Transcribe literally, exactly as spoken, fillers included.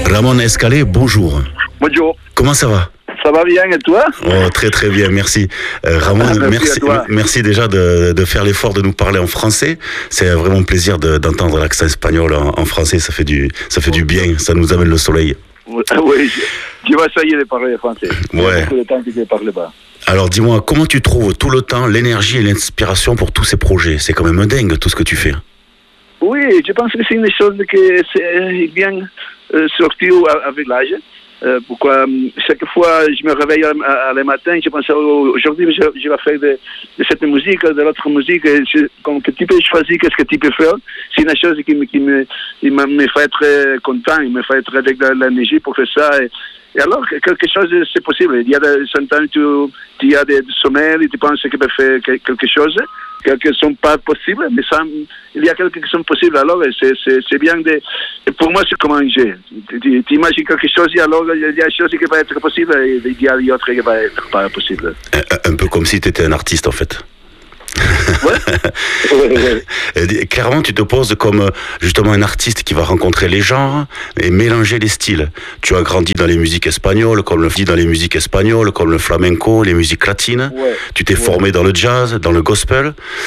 Ramon Escalé, bonjour. Bonjour. Comment ça va? Ça va bien et toi? Oh, très très bien, merci. Euh, Ramon, Ah, merci, merci, merci déjà de, de faire l'effort de nous parler en français. C'est vraiment un plaisir de, d'entendre l'accent espagnol en, en français, ça fait, du, ça fait du bien, ça nous amène le soleil. Oui, je vais essayer de parler français. Ouais. Tout le temps que je parle pas. Alors dis-moi, comment tu trouves tout le temps l'énergie et l'inspiration pour tous ces projets? C'est quand même dingue tout ce que tu fais. Oui, je pense que c'est une chose que c'est bien euh, sorti avec l'âge. Euh, pourquoi chaque fois je me réveille à, à, à le matin, je pense oh, aujourd'hui je, je vais faire de, de cette musique, de l'autre musique, je, comme que tu peux choisir qu'est-ce que tu peux faire. C'est une chose qui, me, qui me, qui me fait être content, il me fait être avec de l'énergie pour faire ça. Et, et alors quelque chose c'est possible. Il y a des temps tu, tu as des sommeils et tu penses que tu peux faire quelque chose. Quelques ne sont pas possibles, mais ça, il y a quelques qui sont possibles. Alors, c'est, c'est, c'est bien de... Pour moi, c'est comme un jeu. Tu, tu imagines quelque chose, et alors il y a des choses qui vont être possibles, et il y a d'autres qui ne vont être pas possibles. Un, un peu comme si tu étais un artiste, en fait. Ouais. ouais, ouais. Clairement, tu te poses comme justement un artiste qui va rencontrer les genres et mélanger les styles. Tu as grandi dans les musiques espagnoles, comme le dit dans les musiques espagnoles, comme le flamenco, les musiques latines. Ouais. Tu t'es ouais. formé dans le jazz, dans le gospel.